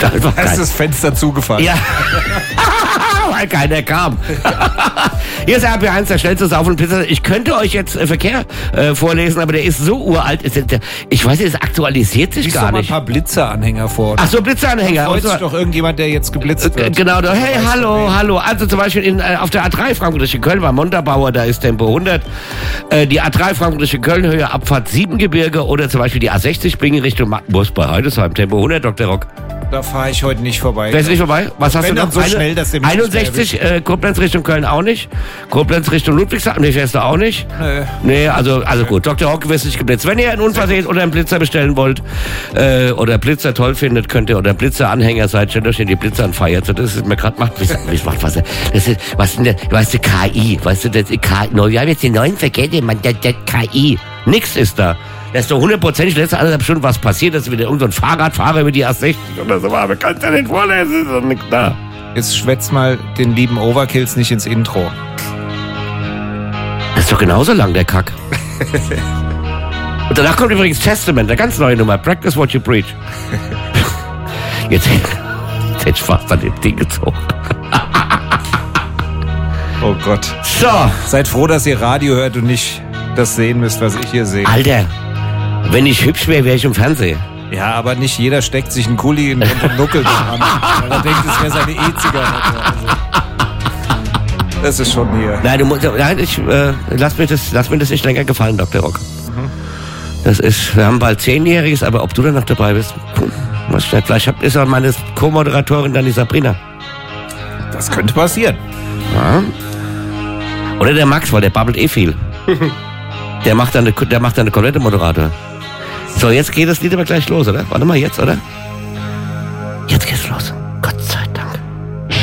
Da ist das Fenster zugefallen. Ja. Weil keiner kam. Hier ist RB1, der schnellste Sauf- und Pizza. Ich könnte euch jetzt Verkehr vorlesen, aber der ist so uralt. Ich weiß nicht, es aktualisiert sich gar nicht. Ein paar Blitzeranhänger vor. Ach so, Blitzeranhänger. Freut sich doch irgendjemand, der jetzt geblitzt wird. Genau, hey, hallo. Also zum Beispiel auf der A3 Frankfurt-Köln war Montabaur, da ist Tempo 100. Die A3 Frankfurt-Köln, Höhe Abfahrt 7 Gebirge oder zum Beispiel die A60 Bingen Richtung Magdeburg bei Heidesheim, Tempo 100, Dr. Rock. Da fahre ich heute nicht vorbei. Da ist nicht vorbei? Was hast du noch? So schnell, dass 61, Koblenz Richtung Köln auch nicht. Koblenz Richtung Ludwigshafen, nee, fährst du auch nicht? Nee, also gut. Dr. Rock wirst nicht geblitzt. Wenn ihr einen Unfall seht oder einen Blitzer bestellen wollt, oder Blitzer toll findet, könnt ihr, oder Blitzer-Anhänger seid, stellt euch in die Blitzer anfeiert. Das ist mir gerade macht, das ist, was denn, weißt du, KI, weißt du, das KI, wir haben jetzt die neuen Verkehre, man, der KI. Nix ist da. Da ist doch 100%ig letzte 1,5 Stunden was passiert, dass wieder irgendein Fahrradfahrer über die A60 oder so war. Aber kannst du ja nicht vorlesen, ist doch nichts da. Jetzt schwätz mal den lieben Overkills nicht ins Intro. Das ist doch genauso lang, der Kack. Und danach kommt übrigens Testament, eine ganz neue Nummer. Practice what you preach. Jetzt hätte ich fast an dem Ding gezogen. Oh Gott. So. Seid froh, dass ihr Radio hört und nicht das sehen müsst, was ich hier sehe. Alter, wenn ich hübsch wäre, wäre ich im Fernsehen. Ja, aber nicht jeder steckt sich einen Kuli in den Nuckel an, weil er denkt, es wäre seine E-Zigarette. Also, das ist schon hier. Nein, lass mir das nicht länger gefallen, Dr. Rock. Das ist, wir haben bald 10-Jähriges, aber ob du dann noch dabei bist, was nicht. Vielleicht ist auch meine Co-Moderatorin dann die Sabrina. Das könnte passieren. Ja. Oder der Max, weil der babbelt eh viel. Der macht dann eine komplette Moderator. So, jetzt geht das Lied aber gleich los, oder? Warte mal, jetzt, oder? Jetzt geht's los.